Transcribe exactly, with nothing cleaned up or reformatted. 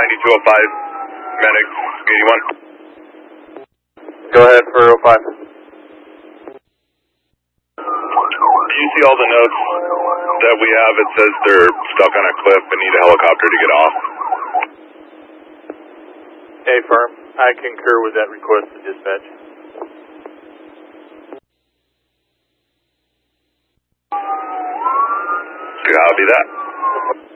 ninety-two oh five, medic eighty-one. Go ahead for oh five. You see all the notes that we have, it says they're stuck on a cliff and need a helicopter to get off. Hey, firm. I concur with that request to dispatch. Copy that.